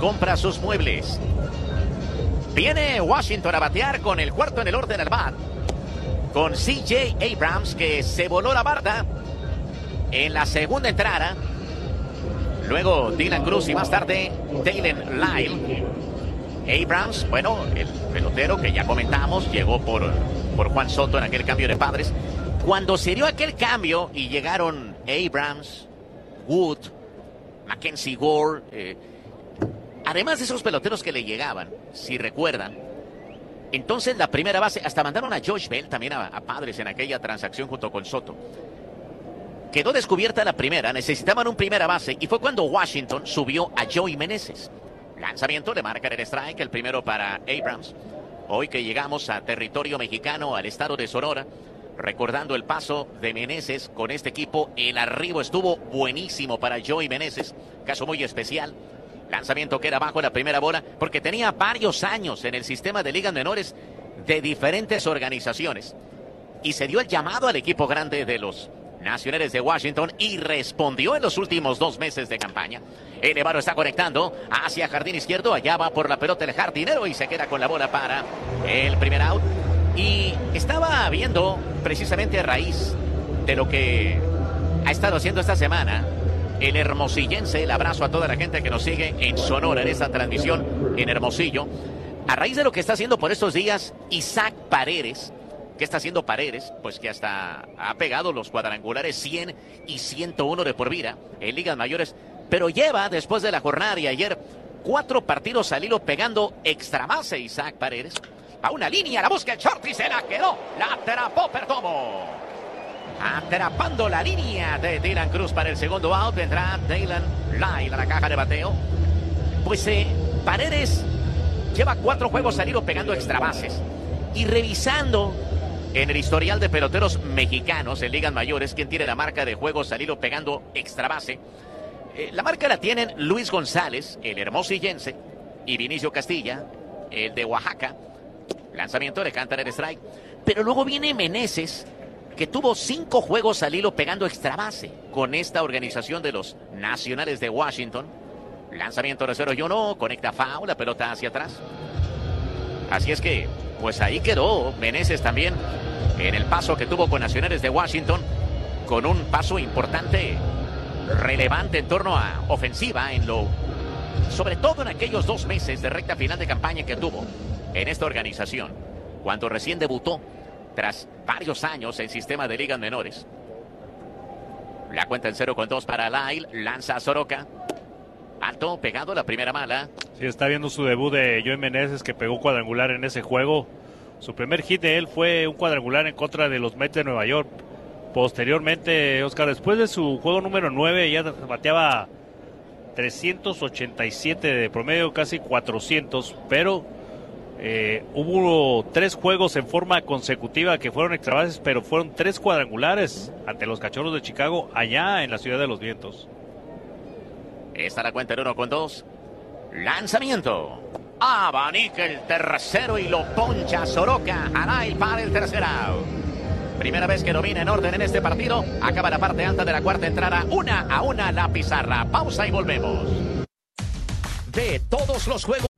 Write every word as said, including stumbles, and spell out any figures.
compra sus muebles. Viene Washington a batear con el cuarto en el orden al bat. Con C J Abrams, que se voló la barda en la segunda entrada. Luego Dylan Cruz y más tarde Dalen Lyle. Abrams, bueno, el pelotero que ya comentamos, llegó por, por Juan Soto en aquel cambio de padres. Cuando se dio aquel cambio y llegaron Abrams, Wood, Mackenzie Gore, eh, además de esos peloteros que le llegaban, si recuerdan, entonces la primera base, hasta mandaron a Josh Bell también a, a Padres en aquella transacción junto con Soto. Quedó descubierta la primera, necesitaban un primera base y fue cuando Washington subió a Joey Meneses. Lanzamiento, le marcan el strike, el primero para Abrams. Hoy que llegamos a territorio mexicano, al estado de Sonora, recordando el paso de Meneses con este equipo, el arribo estuvo buenísimo para Joey Meneses, caso muy especial. Lanzamiento que era bajo la primera bola, porque tenía varios años en el sistema de ligas menores de diferentes organizaciones. Y se dio el llamado al equipo grande de los Nacionales de Washington y respondió en los últimos dos meses de campaña. El Evaro está conectando hacia jardín izquierdo, allá va por la pelota el jardinero y se queda con la bola para el primer out. Y estaba viendo precisamente a raíz de lo que ha estado haciendo esta semana el hermosillense. El abrazo a toda la gente que nos sigue en Sonora en esta transmisión en Hermosillo. A raíz de lo que está haciendo por estos días Isaac Paredes. ¿Qué está haciendo Paredes? Pues que hasta ha pegado los cuadrangulares cien y ciento uno de por vida en ligas mayores. Pero lleva, después de la jornada de ayer, cuatro partidos al hilo pegando extra base Isaac Paredes. A una línea, la busca el short y se la quedó. La atrapó Perdomo. Atrapando la línea de Dylan Cruz para el segundo out. Vendrá Dalen Lyle a la caja de bateo. Pues eh, Paredes lleva cuatro juegos al hilo pegando extra bases. Y revisando en el historial de peloteros mexicanos en ligas mayores, quien tiene la marca de juegos al hilo pegando extra base. Eh, la marca la tienen Luis González, el hermosillense, y Vinicio Castilla, el de Oaxaca. Lanzamiento, le cantan el strike. Pero luego viene Meneses, que tuvo cinco juegos al hilo pegando extra base con esta organización de los Nacionales de Washington. Lanzamiento de cero y uno, conecta foul, la pelota hacia atrás. Así es que, pues ahí quedó Meneses también en el paso que tuvo con Nacionales de Washington, con un paso importante, relevante en torno a ofensiva, en lo, sobre todo en aquellos dos meses de recta final de campaña que tuvo en esta organización, cuando recién debutó tras varios años en sistema de ligas menores. La cuenta en cero con dos para Lyle, lanza a Soroka. Alto, pegado, la primera mala. Sí, está viendo su debut de Joey Meneses, que pegó cuadrangular en ese juego. Su primer hit de él fue un cuadrangular en contra de los Mets de Nueva York. Posteriormente, Oscar, después de su juego número nueve, ya bateaba trescientos ochenta y siete de promedio, casi cuatrocientos, pero eh, hubo tres juegos en forma consecutiva que fueron extra bases, pero fueron tres cuadrangulares ante los Cachorros de Chicago, allá en la Ciudad de los Vientos. Está la cuenta en uno con dos. Lanzamiento. Abanica el tercero y lo poncha Soroka. Alay para el tercer out. Primera vez que domina en orden en este partido. Acaba la parte alta de la cuarta entrada. Una a una la pizarra. Pausa y volvemos. De todos los juegos.